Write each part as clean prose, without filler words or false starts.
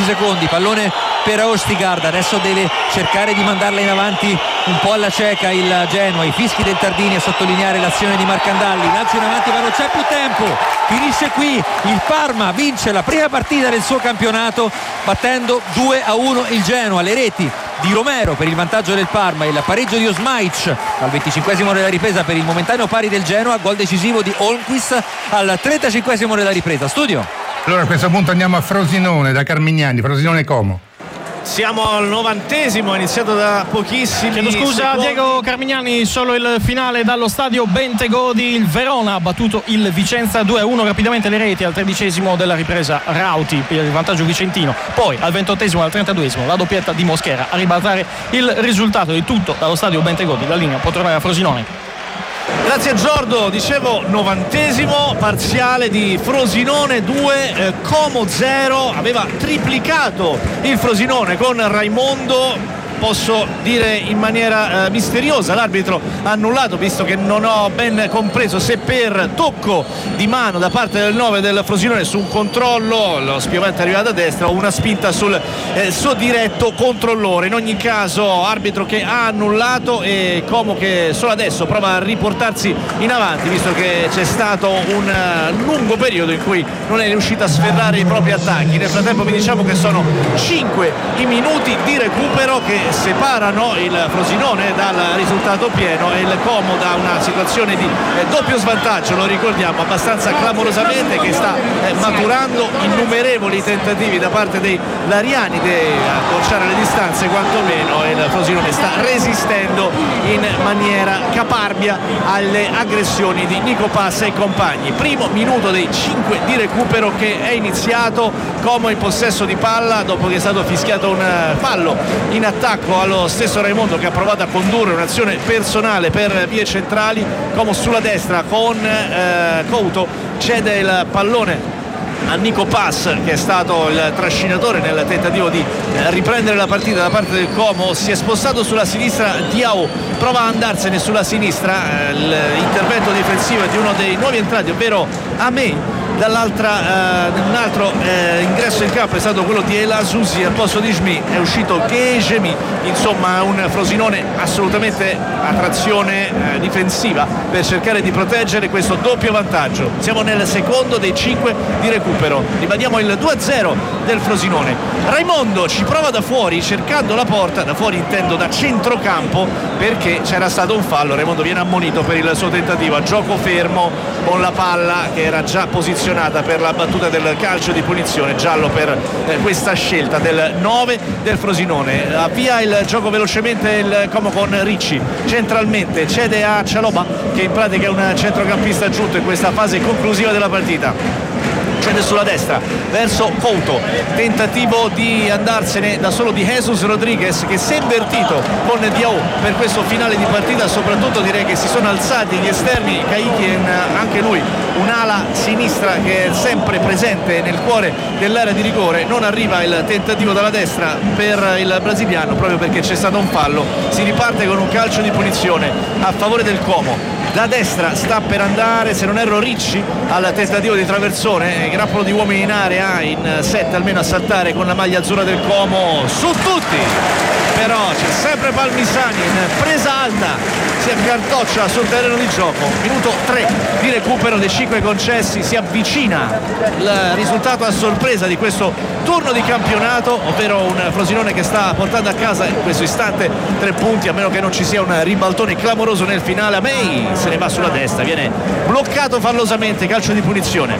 secondi, pallone per Ostigard, adesso deve cercare di mandarla in avanti un po' alla cieca il Genoa, i fischi del Tardini a sottolineare l'azione di Marcandalli, lancio in avanti ma non c'è più tempo, finisce qui, il Parma vince la prima partita del suo campionato battendo 2-1 il Genoa, le reti di Romero per il vantaggio del Parma, il pareggio di Osmaic al 25esimo della ripresa per il momentaneo pari del Genoa, gol decisivo di Holmquist al 35esimo della ripresa. Studio. Allora a questo punto andiamo a Frosinone da Carmignani, Frosinone Como. Siamo al 90esimo, è iniziato da pochissimi Chiedo scusa secondi. Diego Carmignani, solo il finale dallo stadio Bentegodi. Il Verona ha battuto il Vicenza 2-1, rapidamente le reti al 13esimo della ripresa Rauti per il vantaggio vicentino, poi al 28esimo e al 32esimo la doppietta di Mosquera a ribaltare il risultato di tutto dallo stadio Bentegodi. La linea può tornare a Frosinone. Grazie a Giordo, dicevo 90esimo, parziale di Frosinone 2, Como 0, aveva triplicato il Frosinone con Raimondo. Posso dire in maniera misteriosa, l'arbitro ha annullato, visto che non ho ben compreso se per tocco di mano da parte del 9 del Frosinone su un controllo, lo spiovente è arrivato a destra, o una spinta sul suo diretto controllore. In ogni caso arbitro che ha annullato e Como che solo adesso prova a riportarsi in avanti, visto che c'è stato un lungo periodo in cui non è riuscito a sferrare i propri attacchi. Nel frattempo vi diciamo che sono 5 i minuti di recupero che separano il Frosinone dal risultato pieno e il Como da una situazione di doppio svantaggio, lo ricordiamo abbastanza clamorosamente, che sta maturando innumerevoli tentativi da parte dei lariani di accorciare le distanze, quantomeno il Frosinone sta resistendo in maniera caparbia alle aggressioni di Nico Passa e compagni. Primo minuto dei 5 di recupero che è iniziato, Como in possesso di palla dopo che è stato fischiato un fallo in attacco allo stesso Raimondo, che ha provato a condurre un'azione personale per vie centrali. Como sulla destra con Couto cede il pallone a Nico Pass, che è stato il trascinatore nel tentativo di riprendere la partita da parte del Como. Si è spostato sulla sinistra Diao, prova a andarsene sulla sinistra, l'intervento difensivo è di uno dei nuovi entrati, ovvero Amé. Dall'altra un altro ingresso in campo è stato quello di El Azusi, al posto di Jmi è uscito Ghejemi. Insomma un Frosinone assolutamente a trazione difensiva per cercare di proteggere questo doppio vantaggio. Siamo nel secondo dei 5 di recupero, ribadiamo il 2-0 del Frosinone. Raimondo ci prova da fuori cercando la porta, da fuori intendo da centrocampo, perché c'era stato un fallo. Raimondo viene ammonito per il suo tentativo a gioco fermo con la palla che era già posizionata per la battuta del calcio di punizione, giallo per questa scelta del 9 del Frosinone. Avvia il gioco velocemente il Como con Ricci centralmente, cede a Cialoba, che in pratica è un centrocampista aggiunto in questa fase conclusiva della partita. Cede sulla destra verso Couto, tentativo di andarsene da solo di Jesus Rodriguez, che si è invertito con Diao per questo finale di partita. Soprattutto direi che si sono alzati gli esterni, Kaikien, anche lui un'ala sinistra che è sempre presente nel cuore dell'area di rigore. Non arriva il tentativo dalla destra per il brasiliano, proprio perché c'è stato un fallo. Si riparte con un calcio di punizione a favore del Como. Da destra sta per andare, se non erro, Ricci al tentativo di traversone, grappolo di uomini in area, in 7 almeno a saltare con la maglia azzurra del Como su tutti, però c'è sempre Palmisani in presa alta, si accartoccia sul terreno di gioco. Minuto 3 di recupero dei 5 concessi, si avvicina il risultato a sorpresa di questo turno di campionato, ovvero un Frosinone che sta portando a casa in questo istante 3 punti, a meno che non ci sia un ribaltone clamoroso nel finale. Amei se ne va sulla destra, viene bloccato fallosamente, calcio di punizione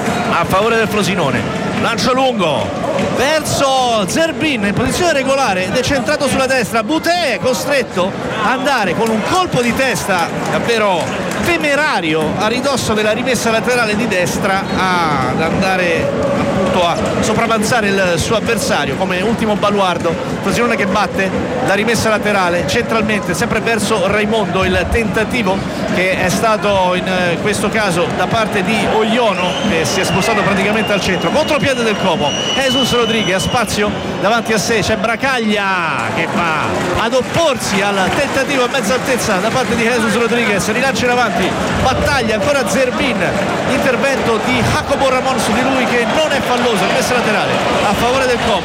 a favore del Frosinone. Lancio lungo verso Zerbin in posizione regolare ed è centrato sulla destra. Boutet è costretto a andare con un colpo di testa davvero temerario a ridosso della rimessa laterale di destra ad andare appunto a sopravanzare il suo avversario come ultimo baluardo. Frosinone che batte la rimessa laterale centralmente sempre verso Raimondo, il tentativo che è stato in questo caso da parte di Ogliono, che si è spostato praticamente al centro, contropiede del Como. Jesus Rodriguez ha spazio davanti a sé, c'è Bracaglia che va ad opporsi al tentativo a mezza altezza da parte di Jesus Rodriguez, rilancia in avanti, battaglia ancora Zerbin, intervento di Jacobo Ramon su di lui che non è falloso, rimessa laterale a favore del Como.